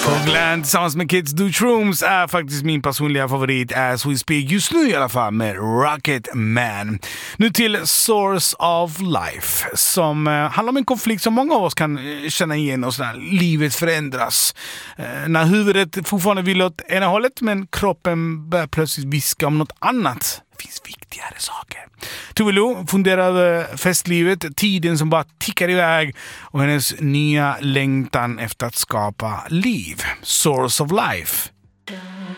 Glenn tillsammans med Kids Do Shrooms är faktiskt min personliga favorit as we speak just nu i alla fall med Rocket Man. Nu till Source of Life som handlar om en konflikt som många av oss kan känna igen och sådär. Livet förändras. När huvudet fortfarande vill åt ena hållet men kroppen börjar plötsligt viska om något annat. Det finns viktigare saker. Tove Lo funderar över festlivet, tiden som bara tickar iväg och hennes nya längtan efter att skapa liv. Source of Life.